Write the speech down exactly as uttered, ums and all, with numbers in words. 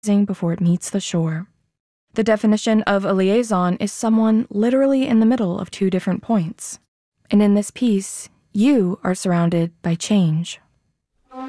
before it meets the shore. The definition of a liaison is someone literally in the middle of two different points. And in this piece, you are surrounded by change.